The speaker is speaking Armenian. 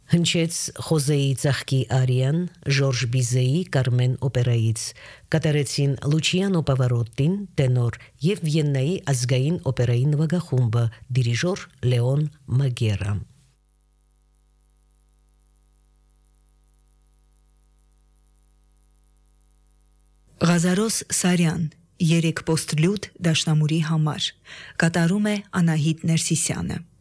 Հնչեց Խոզեի ծաղկի արիան, Ժորժ Բիզեի Կարմեն օպերայից, կատարեցին Լուչիանո Պավարոտտին, տենոր եւ Վիեննայի ազգային օպերայի նվագախումբը, դիրիժոր Լեոն Մագերա։ Ղազարոս Սարյան, 3 պոստլյուտ դաշնամուրի համար, կատարում է Անահիտ Ներսիսյանը։